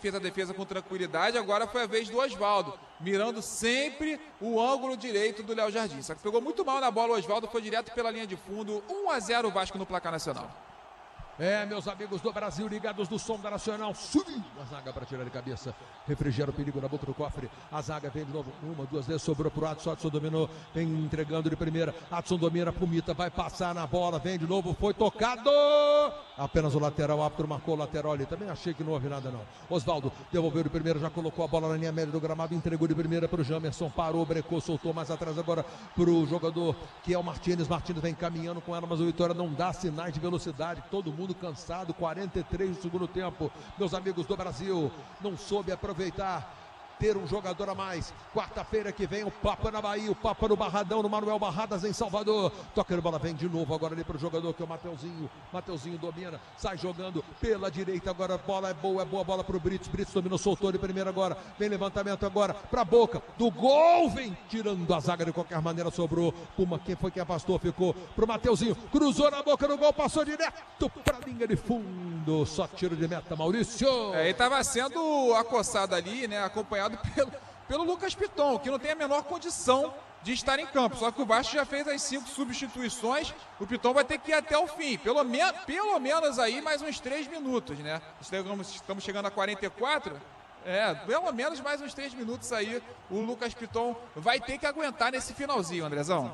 fez a defesa com tranquilidade, agora foi a vez do Osvaldo, mirando sempre o ângulo direito do Léo Jardim. Só que pegou muito mal na bola, o Osvaldo foi direto pela linha de fundo, 1-0 o Vasco no placar nacional. Meus amigos do Brasil, ligados do som da Nacional, subiu a zaga para tirar de cabeça, refrigera o perigo na boca do cofre, a zaga vem de novo, uma, duas vezes, sobrou pro Adson, Adson dominou, vem entregando de primeira, Adson domina, Pumita vai passar na bola, vem de novo, foi tocado, apenas o lateral, o árbitro marcou o lateral ali, também achei que não houve nada não. Osvaldo devolveu de primeira, já colocou a bola na linha média do gramado, entregou de primeira para o Jamerson, parou, brecou, soltou mais atrás agora para o jogador que é o Martínez vem caminhando com ela, mas o Vitória não dá sinais de velocidade, todo mundo cansado, 43 do segundo tempo, meus amigos do Brasil, não soube aproveitar, ter um jogador a mais. Quarta-feira que vem o Papa na Bahia, o Papa no Barradão, no Manuel Barradas em Salvador. Toca de bola, vem de novo agora ali para o jogador que é o Mateuzinho. Mateuzinho domina, sai jogando pela direita agora, bola é boa bola para o Brits. Brits dominou, soltou de primeira agora, vem levantamento agora para a boca do gol, vem tirando a zaga de qualquer maneira, sobrou Puma, quem foi que afastou, ficou pro Mateuzinho, cruzou na boca do gol, passou direto para a linha de fundo, só tiro de meta, Maurício. Ele estava sendo acossado ali, né, acompanhado pelo Lucas Piton, que não tem a menor condição de estar em campo. Só que o Vasco já fez as 5 substituições, o Piton vai ter que ir até o fim, pelo menos aí mais uns 3 minutos, né? Estamos chegando a 44, pelo menos mais uns 3 minutos aí o Lucas Piton vai ter que aguentar nesse finalzinho, Andrezão.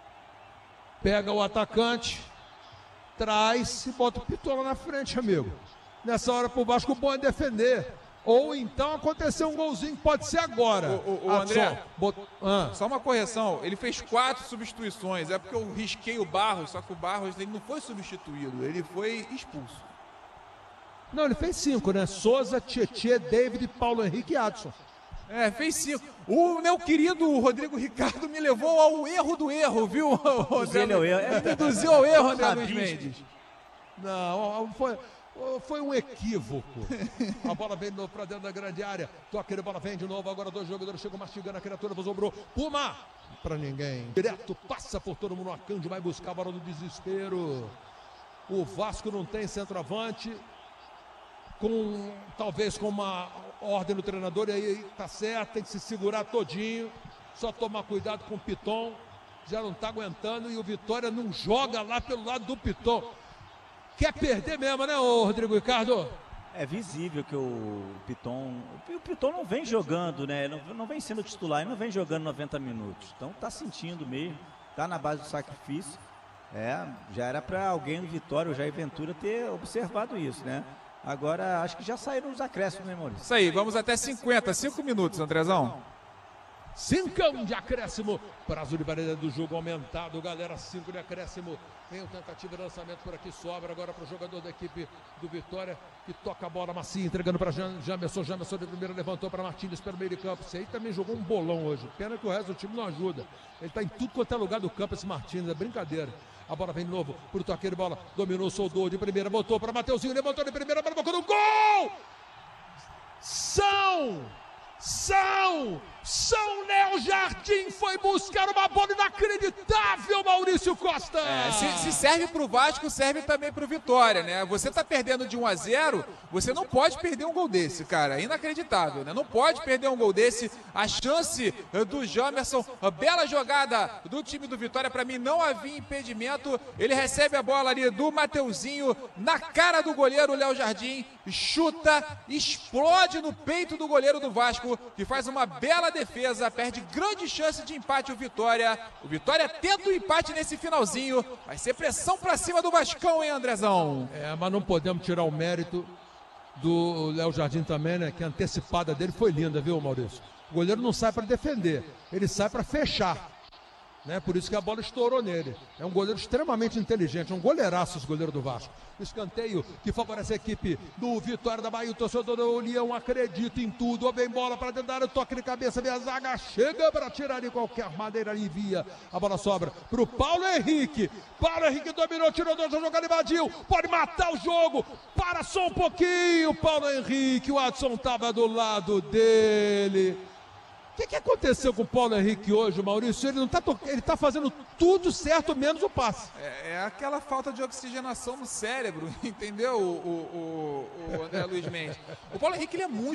Pega o atacante, traz e bota o Piton lá na frente, amigo. Nessa hora pro Vasco, o bom é defender. Ou então aconteceu um golzinho, pode ser agora. O André, só uma correção, ele fez 4 substituições, é porque eu risquei o Barros, só que o Barros ele não foi substituído, ele foi expulso. Não, ele fez 5, né? Souza, Tietê, David, Paulo Henrique e Adson. Fez 5. O meu querido Rodrigo Ricardo me levou ao erro do erro, viu? Me induziu ao erro, André Luiz Mendes. Não, foi um equívoco. A bola vem de novo para dentro da grande área. Toca de bola, vem de novo. Agora 2 jogadores chegam mastigando a criatura. Sobrou Puma para ninguém. Direto, passa por todo mundo. Akanji vai buscar a bola do desespero. O Vasco não tem centroavante. Talvez com uma ordem do treinador. E aí tá certo, tem que se segurar todinho. Só tomar cuidado com o Piton. Já não tá aguentando. E o Vitória não joga lá pelo lado do Piton. Quer perder mesmo, né, Rodrigo Ricardo? É visível que o Piton não vem jogando, né? Não vem sendo titular, ele não vem jogando 90 minutos. Então tá sentindo mesmo, tá na base do sacrifício. Já era para alguém do Vitória, o Jair Ventura, ter observado isso, né? Agora acho que já saíram os acréscimos, né, Maurício? Isso aí, vamos até 5 minutos, Andrezão. 5 de acréscimo, prazo de barreira do jogo aumentado, galera, 5 de acréscimo, vem o tentativa de lançamento por aqui, sobra agora para o jogador da equipe do Vitória, que toca a bola macia, entregando para Jamerson de primeira, levantou para Martínez pelo meio de campo, esse aí também jogou um bolão hoje, pena que o resto do time não ajuda, ele está em tudo quanto é lugar do campo, esse Martínez, é brincadeira. A bola vem de novo para o toqueiro de bola, dominou, soldou de primeira, voltou para Mateuzinho, levantou de primeira, para boca do gol! São Léo Jardim foi buscar uma bola inacreditável, Maurício Costa. Se serve pro Vasco, serve também pro Vitória, né? Você tá perdendo de 1-0, você não pode perder um gol desse, cara. É inacreditável, né? Não pode perder um gol desse. A chance do Jamerson, a bela jogada do time do Vitória, pra mim não havia impedimento. Ele recebe a bola ali do Mateuzinho na cara do goleiro Léo Jardim, chuta, explode no peito do goleiro do Vasco, que faz uma bela defesa, perde grande chance de empate o Vitória. O Vitória tenta o empate nesse finalzinho. Vai ser pressão pra cima do Vascão, hein, Andrezão? Mas não podemos tirar o mérito do Léo Jardim também, né? Que a antecipada dele foi linda, viu, Maurício? O goleiro não sai para defender, ele sai para fechar. Né? Por isso que a bola estourou nele. É um goleiro extremamente inteligente, um goleiraço esse goleiro do Vasco. Escanteio que favorece a equipe do Vitória da Bahia. O torcedor do Leão acredita em tudo. Vem bola para dentro da área, toque de cabeça, vem a zaga, chega para tirar de qualquer maneira, alivia. A bola sobra para o Paulo Henrique. Paulo Henrique dominou, tirou 2, a jogada, invadiu. Pode matar o jogo. Para só um pouquinho, Paulo Henrique. O Adson estava do lado dele. O que aconteceu com o Paulo Henrique hoje, Maurício? Ele tá fazendo tudo certo, menos o passe. É aquela falta de oxigenação no cérebro, entendeu, o André Luiz Mendes? O Paulo Henrique ele é muito